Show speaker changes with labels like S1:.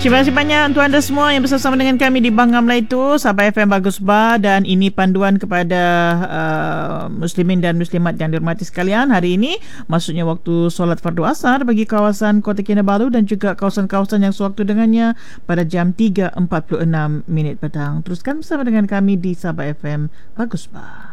S1: Terima kasih banyak untuk anda semua yang bersama dengan kami di Bangam Laitu, Sabah FM Bagus Bar, dan ini panduan kepada muslimin dan muslimat yang dihormati sekalian. Hari ini maksudnya waktu solat fardu asar bagi kawasan Kota Kinabalu dan juga kawasan-kawasan yang sewaktu dengannya pada jam 3.46 petang. Teruskan bersama dengan kami di Sabah FM Bagus Bar.